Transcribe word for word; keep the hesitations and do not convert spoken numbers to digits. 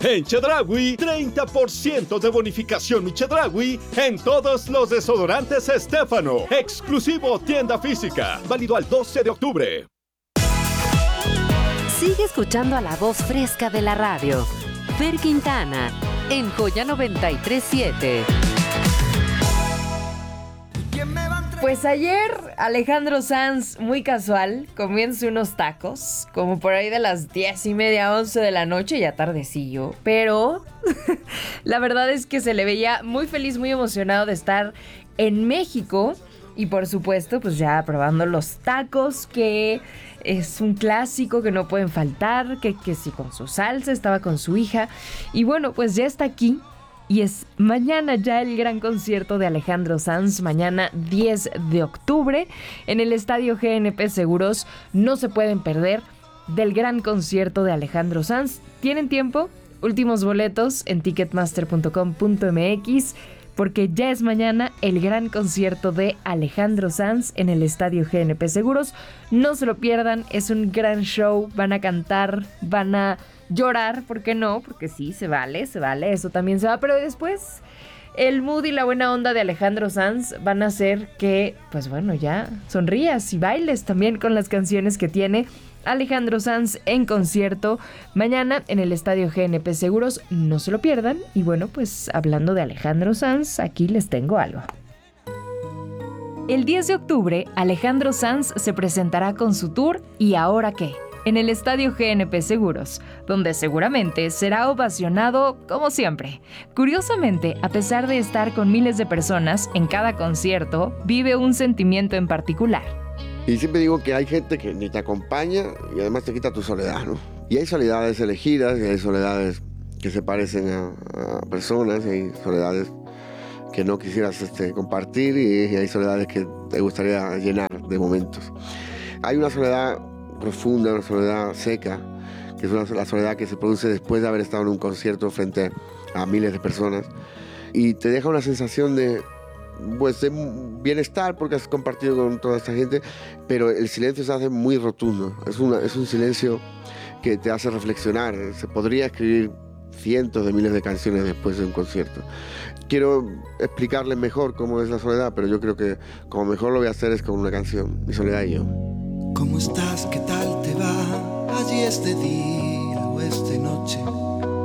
En Chedraui, treinta por ciento de bonificación Mi Chedraui en todos los desodorantes Estéfano. Exclusivo tienda física. Válido al doce de octubre. Sigue escuchando a la voz fresca de la radio. Fer Quintana, en Joya noventa y tres siete. Pues ayer Alejandro Sanz, muy casual, comienza unos tacos, como por ahí de las diez y media, once de la noche, ya tardecillo, pero la verdad es que se le veía muy feliz, muy emocionado de estar en México y por supuesto pues ya probando los tacos, que es un clásico que no pueden faltar, que, que sí con su salsa, estaba con su hija y bueno, pues ya está aquí. Y es mañana ya el gran concierto de Alejandro Sanz, mañana diez de octubre, en el Estadio G N P Seguros. No se pueden perder del gran concierto de Alejandro Sanz. ¿Tienen tiempo? Últimos boletos en ticketmaster punto com punto m x, porque ya es mañana el gran concierto de Alejandro Sanz en el Estadio G N P Seguros. No se lo pierdan, es un gran show, van a cantar, van a llorar, ¿por qué no? Porque sí, se vale, se vale, eso también se va, pero después el mood y la buena onda de Alejandro Sanz van a hacer que, pues bueno, ya sonrías y bailes también con las canciones que tiene Alejandro Sanz en concierto mañana en el Estadio G N P Seguros. No se lo pierdan. Y bueno, pues hablando de Alejandro Sanz, aquí les tengo algo. El diez de octubre, Alejandro Sanz se presentará con su tour ¿Y ahora qué?, en el Estadio G N P Seguros, donde seguramente será ovacionado como siempre. Curiosamente, a pesar de estar con miles de personas en cada concierto, vive un sentimiento en particular. Y siempre digo que hay gente que ni te acompaña y además te quita tu soledad, ¿no? Y hay soledades elegidas y hay soledades que se parecen a, a personas y hay soledades que no quisieras este, compartir y, y hay soledades que te gustaría llenar de momentos. Hay una soledad profunda, una soledad seca, que es una, la soledad que se produce después de haber estado en un concierto frente a miles de personas y te deja una sensación de, pues, de bienestar porque has compartido con toda esta gente, pero el silencio se hace muy rotundo, es, una, es un silencio que te hace reflexionar. Se podría escribir cientos de miles de canciones después de un concierto. Quiero explicarles mejor cómo es la soledad, pero yo creo que como mejor lo voy a hacer es con una canción, Mi soledad y yo. ¿Cómo estás? ¿Qué tal te va? Allí este día o esta noche